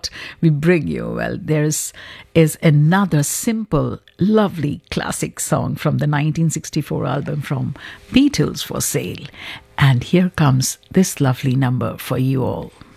what we bring you. Well, is another simple, lovely classic song from the 1964 album from Beatles for sale. And here comes this lovely number for you all.